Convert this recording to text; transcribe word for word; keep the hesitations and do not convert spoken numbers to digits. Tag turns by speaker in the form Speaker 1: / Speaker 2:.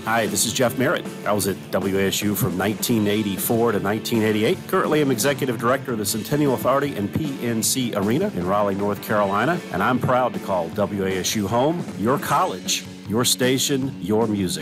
Speaker 1: Hi, this is Jeff Merritt. I was at W A S U from nineteen eighty-four to nineteen eighty-eight. Currently, I'm Executive Director of the Centennial Authority and P N C Arena in Raleigh, North Carolina, and I'm proud to call W A S U home, your college, your station, your music.